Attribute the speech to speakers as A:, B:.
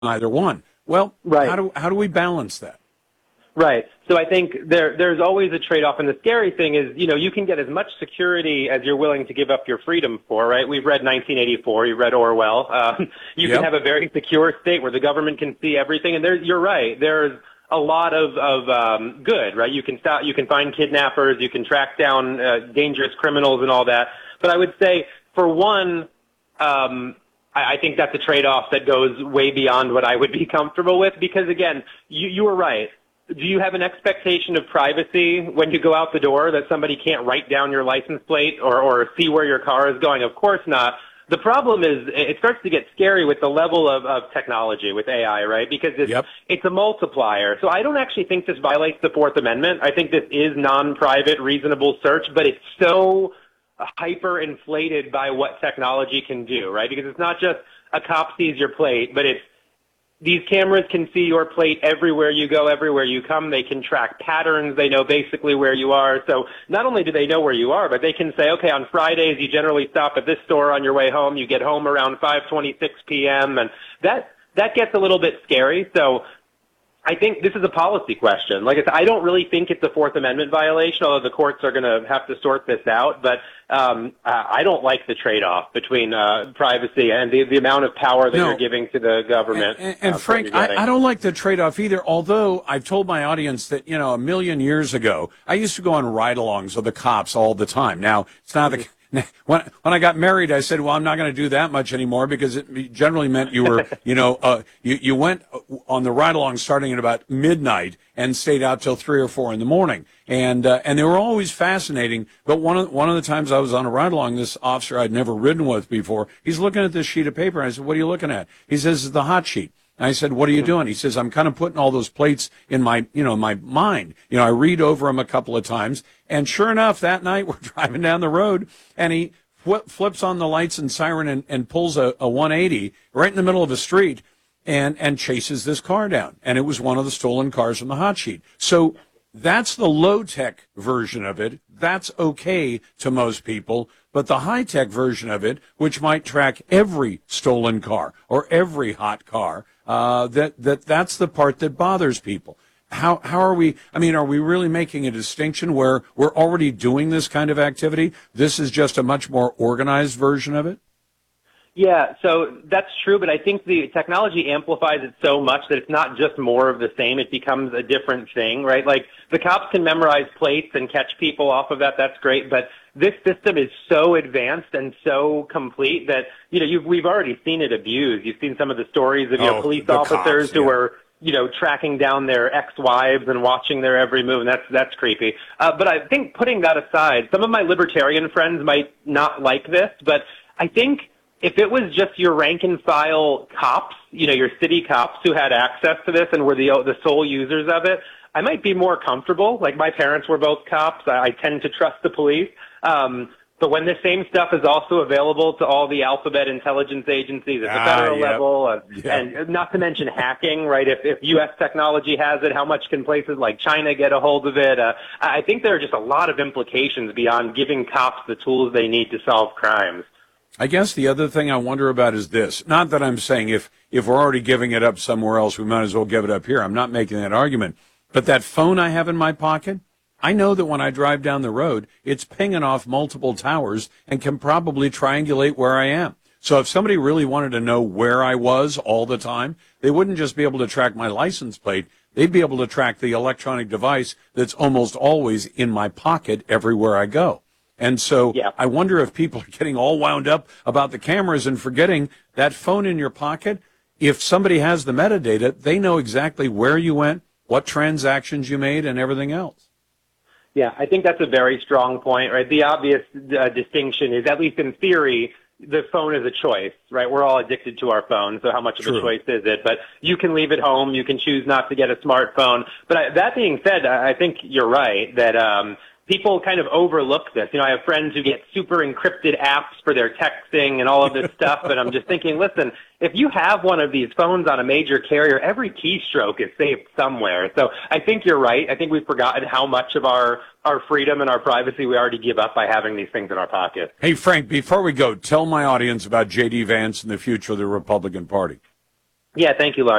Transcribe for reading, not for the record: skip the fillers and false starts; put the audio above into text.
A: either one. Well,
B: Right.
A: how do we balance that?
B: Right. So I think there's always a trade-off, and the scary thing is, you can get as much security as you're willing to give up your freedom for, right? We've read 1984, you've read Orwell. You
A: Yep.
B: can have a very secure state where the government can see everything, and you're right. There's a lot of good, right? You can find kidnappers, you can track down dangerous criminals and all that. But I would say, for one, I think that's a trade-off that goes way beyond what I would be comfortable with, because again, you were right. Do you have an expectation of privacy when you go out the door that somebody can't write down your license plate or see where your car is going? Of course not. The problem is it starts to get scary with the level of technology with AI, right? Because it's a multiplier. So I don't actually think this violates the Fourth Amendment. I think this is non-private, reasonable search, but it's so hyper-inflated by what technology can do, right? Because it's not just a cop sees your plate, but these cameras can see your plate everywhere you go, everywhere you come. They can track patterns. They know basically where you are. So not only do they know where you are, but they can say, okay, on Fridays, you generally stop at this store on your way home. You get home around 5:26 p.m. And that gets a little bit scary. So I think this is a policy question. Like I said, I don't really think it's a Fourth Amendment violation, although the courts are going to have to sort this out. But I don't like the trade-off between privacy and the amount of power that you're giving to the government.
A: And Frank, I don't like the trade-off either, although I've told my audience that, a million years ago, I used to go on ride-alongs with the cops all the time. Now, it's not the... When I got married, I said, well, I'm not going to do that much anymore, because it generally meant you were, you went on the ride along starting at about midnight and stayed out till 3 or 4 in the morning. And they were always fascinating. But one of the times I was on a ride along, this officer I'd never ridden with before, he's looking at this sheet of paper. And I said, what are you looking at? He says, it's the hot sheet. And I said, what are you doing? He says, I'm kind of putting all those plates in my, my mind. I read over them a couple of times. And sure enough, that night we're driving down the road and he flips on the lights and siren and pulls a 180 right in the middle of a street and chases this car down. And it was one of the stolen cars from the hot sheet. So that's the low-tech version of it. That's okay to most people. But the high-tech version of it, which might track every stolen car or every hot car, that's the part that bothers people. How are we, are we really making a distinction where we're already doing this kind of activity? This is just a much more organized version of it?
B: Yeah, so that's true, but I think the technology amplifies it so much that it's not just more of the same. It becomes a different thing, right? Like, the cops can memorize plates and catch people off of that. That's great. But this system is so advanced and so complete that, we've already seen it abused. You've seen some of the stories of, police officers
A: cops,
B: who were, tracking down their ex-wives and watching their every move, and that's creepy. But I think, putting that aside, some of my libertarian friends might not like this, but I think if it was just your rank and file cops, your city cops who had access to this and were the sole users of it, I might be more comfortable. Like, my parents were both cops. I tend to trust the police. But when the same stuff is also available to all the alphabet intelligence agencies at the federal level, and not to mention hacking, right? If U.S. technology has it, how much can places like China get a hold of it? I think there are just a lot of implications beyond giving cops the tools they need to solve crimes.
A: I guess the other thing I wonder about is this. Not that I'm saying if we're already giving it up somewhere else, we might as well give it up here. I'm not making that argument. But that phone I have in my pocket, I know that when I drive down the road, it's pinging off multiple towers and can probably triangulate where I am. So if somebody really wanted to know where I was all the time, they wouldn't just be able to track my license plate. They'd be able to track the electronic device that's almost always in my pocket everywhere I go. And so I wonder if people are getting all wound up about the cameras and forgetting that phone in your pocket. If somebody has the metadata, they know exactly where you went, what transactions you made, and everything else.
B: Yeah, I think that's a very strong point, right? The obvious distinction is, at least in theory, the phone is a choice, right? We're all addicted to our phones, so how much of a choice is it? But you can leave it home. You can choose not to get a smartphone. But that being said, I think you're right that people kind of overlook this. I have friends who get super encrypted apps for their texting and all of this stuff, and I'm just thinking, listen, if you have one of these phones on a major carrier, every keystroke is saved somewhere. So I think you're right. I think we've forgotten how much of our freedom and our privacy we already give up by having these things in our pocket.
A: Hey, Frank, before we go, tell my audience about J.D. Vance and the future of the Republican Party.
B: Yeah, thank you, Laura.